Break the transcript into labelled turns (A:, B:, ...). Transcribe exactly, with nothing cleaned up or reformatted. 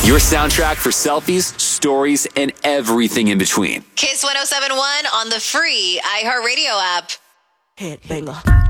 A: Your soundtrack for selfies, stories, and everything in between.
B: Kiss one oh seven point one on the free iHeartRadio app.
C: Head banger.